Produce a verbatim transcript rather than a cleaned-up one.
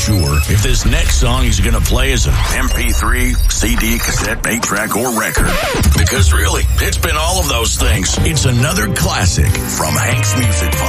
sure if this next song he's going to play is an M P three, C D, cassette, eight track, or record. Because really, it's been all of those things. It's another classic from Hank's Music Vault.